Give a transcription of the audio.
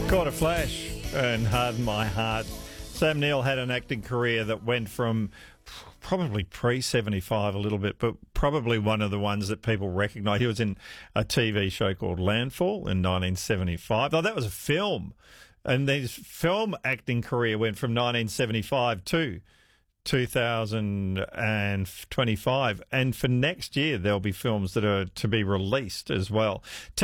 Caught a flash and hardened my heart. Sam Neill had an acting career that went from probably pre-75 a little bit, but probably one of the ones that people recognise. He was in a TV show called Landfall in 1975. Oh, that was a film. And his film acting career went from 1975 to 2025. And for next year, there'll be films that are to be released as well.